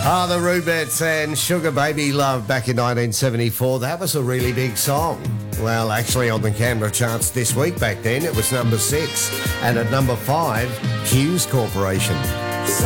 Ah, the Rubettes and Sugar Baby Love back in 1974. That was a really big song. Well, actually on the Canberra charts this week. Back then it was number 6. And at number 5, Hughes Corporation.